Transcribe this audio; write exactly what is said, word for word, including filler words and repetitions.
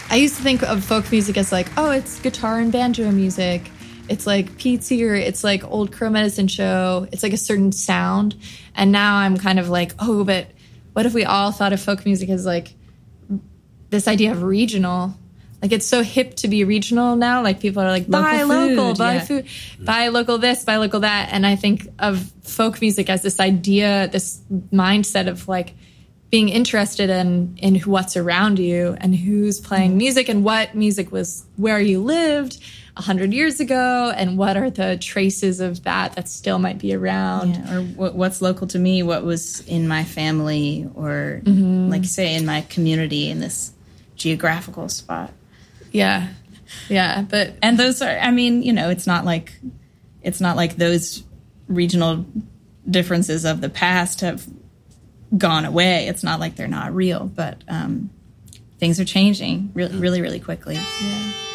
I used to think of folk music as like, oh, it's guitar and banjo music. It's like Pete Seeger. It's like Old Crow Medicine Show. It's like a certain sound. And now I'm kind of like, oh, but what if we all thought of folk music as like this idea of regional? Like, it's so hip to be regional now. Like, people are like, buy local, local food, buy yeah. food, buy local this, buy local that. And I think of folk music as this idea, this mindset of like being interested in in what's around you and who's playing mm. music and what music was where you lived a hundred years ago, and what are the traces of that that still might be around. Yeah, or what, what's local to me, what was in my family, or mm-hmm. like you say, in my community, in this geographical spot. Yeah, yeah, but and those are, I mean, you know, it's not like it's not like those regional differences of the past have gone away. It's not like they're not real, but um, things are changing really, really, really quickly. Yeah.